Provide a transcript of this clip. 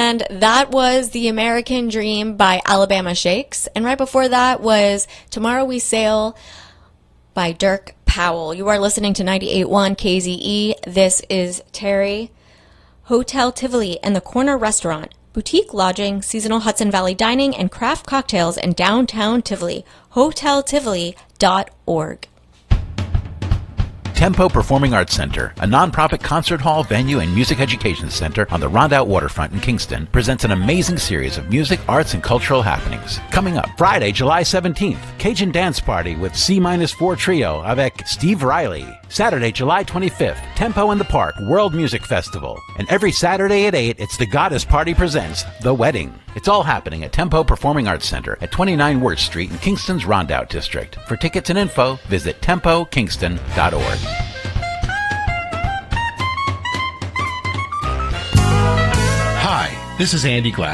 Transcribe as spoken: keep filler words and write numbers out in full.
And that was The American Dream by Alabama Shakes. And right before that was Tomorrow We Sail by Dirk Powell. You are listening to ninety-eight point one K Z E. This is Terry. Hotel Tivoli and the Corner Restaurant. Boutique lodging, seasonal Hudson Valley dining, and craft cocktails in downtown Tivoli. hotel tivoli dot org. Tempo Performing Arts Center, a nonprofit concert hall, venue, and music education center on the Rondout Waterfront in Kingston, presents an amazing series of music, arts, and cultural happenings. Coming up Friday, July seventeenth, Cajun Dance Party with C four Trio avec Steve Riley. Saturday, July twenty-fifth, Tempo in the Park World Music Festival. And every Saturday at eight, it's the Goddess Party presents The Wedding. It's all happening at Tempo Performing Arts Center at twenty-nine Worth Street in Kingston's Rondout District. For tickets and info, visit tempo kingston dot org. Hi, this is Andy Glass.